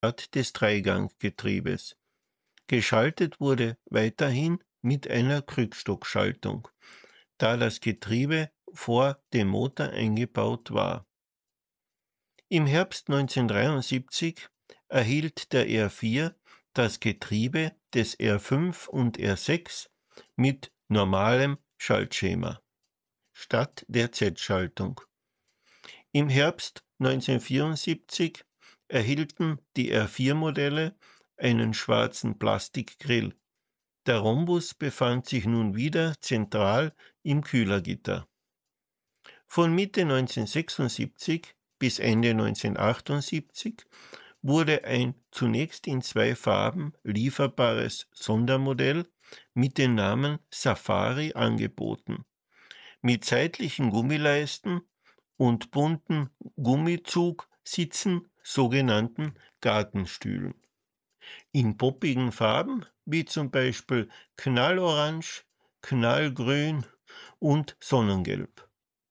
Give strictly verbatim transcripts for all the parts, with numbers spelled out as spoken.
statt des Dreiganggetriebes. Geschaltet wurde weiterhin mit einer Krückstockschaltung, da das Getriebe vor dem Motor eingebaut war. Im Herbst neunzehnhundertdreiundsiebzig erhielt der R vier das Getriebe des R fünf und R sechs mit normalem Schaltschema statt der Z-Schaltung. Im Herbst neunzehnhundertvierundsiebzig erhielten die R vier Modelle einen schwarzen Plastikgrill. Der Rhombus befand sich nun wieder zentral im Kühlergitter. Von Mitte neunzehnhundertsechsundsiebzig bis Ende neunzehnhundertachtundsiebzig wurde ein zunächst in zwei Farben lieferbares Sondermodell mit dem Namen Safari angeboten, mit seitlichen Gummileisten und bunten Gummizugsitzen, sogenannten Gartenstühlen. In poppigen Farben wie zum Beispiel Knallorange, Knallgrün und Sonnengelb.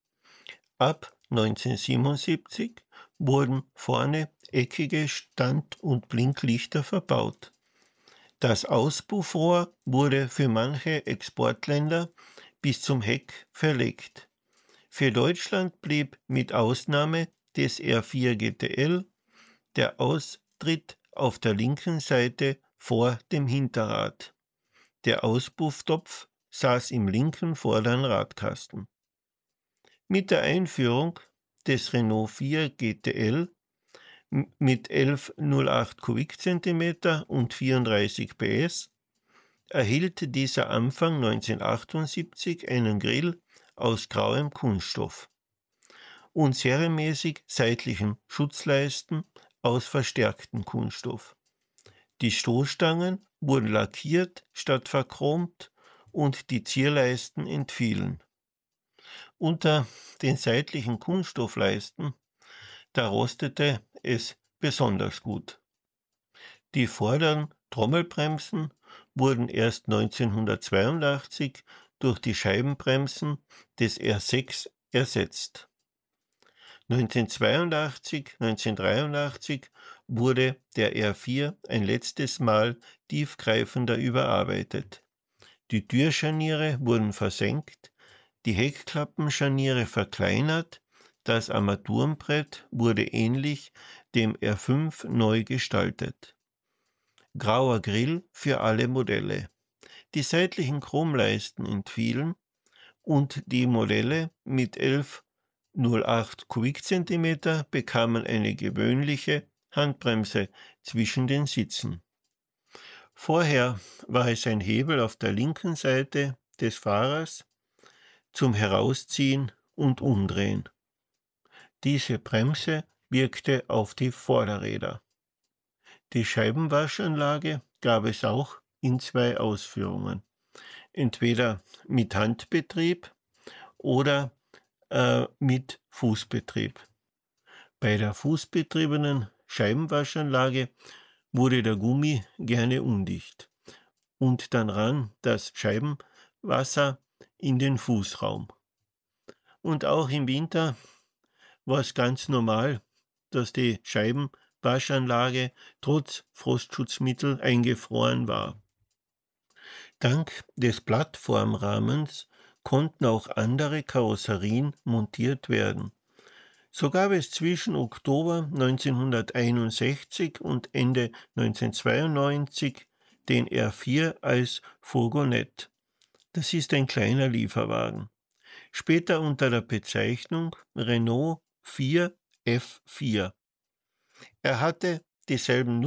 Ab neunzehnhundertsiebenundsiebzig wurden vorne eckige Stand- und Blinklichter verbaut. Das Auspuffrohr wurde für manche Exportländer bis zum Heck verlegt. Für Deutschland blieb mit Ausnahme des R vier G T L der Austritt auf der linken Seite vor dem Hinterrad. Der Auspufftopf saß im linken vorderen Radkasten. Mit der Einführung des Renault vier G T L mit elf Komma null acht Kubikzentimeter und vierunddreißig P S erhielt dieser Anfang neunzehnhundertachtundsiebzig einen Grill aus grauem Kunststoff und serienmäßig seitlichen Schutzleisten aus verstärktem Kunststoff. Die Stoßstangen wurden lackiert statt verchromt und die Zierleisten entfielen. Unter den seitlichen Kunststoffleisten, da rostete es besonders gut. Die vorderen Trommelbremsen wurden erst neunzehnhundertzweiundachtzig durch die Scheibenbremsen des R sechs ersetzt. neunzehnhundertzweiundachtzig, neunzehnhundertdreiundachtzig wurde der R vier ein letztes Mal tiefgreifender überarbeitet. Die Türscharniere wurden versenkt, die Heckklappenscharniere verkleinert, das Armaturenbrett wurde ähnlich dem R fünf neu gestaltet. Grauer Grill für alle Modelle. Die seitlichen Chromleisten entfielen und die Modelle mit elf Komma null acht Kubikzentimeter bekamen eine gewöhnliche Handbremse zwischen den Sitzen. Vorher war es ein Hebel auf der linken Seite des Fahrers zum Herausziehen und Umdrehen. Diese Bremse wirkte auf die Vorderräder. Die Scheibenwaschanlage gab es auch in zwei Ausführungen, entweder mit Handbetrieb oder äh, mit Fußbetrieb. Bei der fußbetriebenen Scheibenwaschanlage wurde der Gummi gerne undicht und dann rann das Scheibenwasser in den Fußraum. Und auch im Winter war es ganz normal, dass die Scheibenwaschanlage trotz Frostschutzmittel eingefroren war. Dank des Plattformrahmens konnten auch andere Karosserien montiert werden. So gab es zwischen Oktober neunzehnhunderteinundsechzig und Ende neunzehnhundertzweiundneunzig den R vier als Fourgonnette. Das ist ein kleiner Lieferwagen. Später unter der Bezeichnung Renault vier F vier. Er hatte dieselben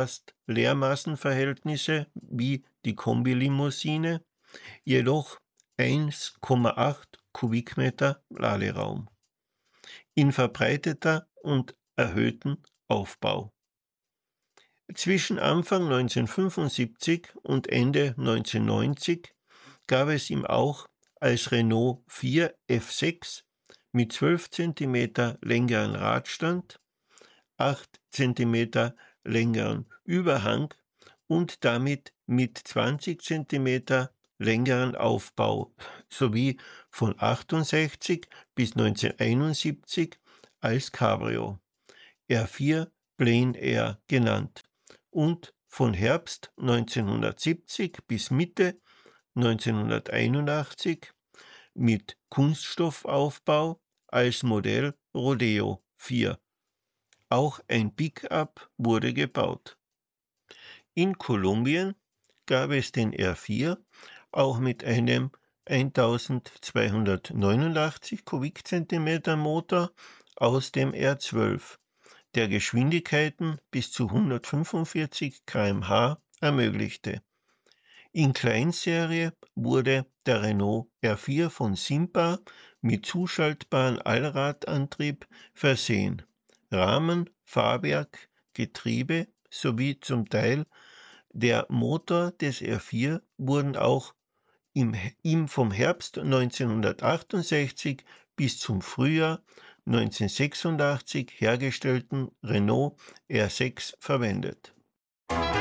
Nutzlast-Leermassenverhältnisse wie die Kombilimousine, jedoch eins Komma acht Kubikmeter Laderaum in verbreiteter und erhöhten Aufbau. Zwischen Anfang neunzehnhundertfünfundsiebzig und Ende neunzehnhundertneunzig gab es ihm auch als Renault vier F sechs mit zwölf Zentimeter längeren Radstand, acht Zentimeter längeren Überhang und damit mit zwanzig Zentimeter längeren Aufbau sowie von achtundsechzig bis neunzehnhunderteinundsiebzig als Cabrio. R vier Plein Air genannt und von Herbst neunzehnhundertsiebzig bis Mitte neunzehnhunderteinundachtzig mit Kunststoffaufbau als Modell Rodeo vier. Auch ein Pickup wurde gebaut. In Kolumbien gab es den R vier auch mit einem eintausendzweihundertneunundachtzig Kubikzentimeter Motor aus dem R zwölf, der Geschwindigkeiten bis zu hundertfünfundvierzig Kilometer pro Stunde ermöglichte. In Kleinserie wurde der Renault R vier von Simpa mit zuschaltbarem Allradantrieb versehen. Rahmen, Fahrwerk, Getriebe sowie zum Teil der Motor des R vier wurden auch im, im vom Herbst neunzehnhundertachtundsechzig bis zum Frühjahr neunzehnhundertsechsundachtzig hergestellten Renault R sechs verwendet.